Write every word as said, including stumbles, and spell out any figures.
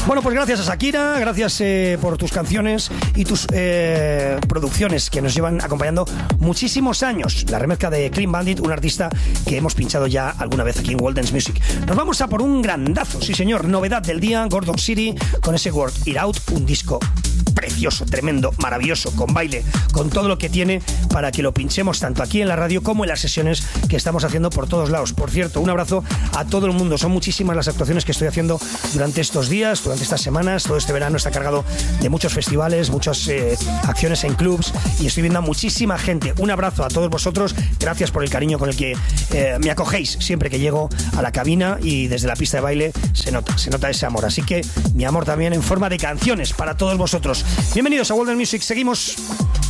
Bueno, pues gracias a Shakira, gracias eh, por tus canciones y tus eh, producciones que nos llevan acompañando muchísimos años. La remezcla de Clean Bandit, un artista que hemos pinchado ya alguna vez aquí en World Dance Music. Nos vamos a por un grandazo, sí señor, novedad del día, Gordon City, con ese Work It Out, un disco precioso, tremendo, maravilloso, con baile, con todo lo que tiene para que lo pinchemos tanto aquí en la radio como en las sesiones que estamos haciendo por todos lados. Por cierto, un abrazo a todo el mundo. Son muchísimas las actuaciones que estoy haciendo durante estos días, durante estas semanas. Todo este verano está cargado de muchos festivales, muchas eh, acciones en clubs y estoy viendo a muchísima gente. Un abrazo a todos vosotros. Gracias por el cariño con el que eh, me acogéis siempre que llego a la cabina, y desde la pista de baile se nota, se nota ese amor. Así que mi amor también en forma de canciones para todos vosotros. Bienvenidos a World Dance Music. Seguimos.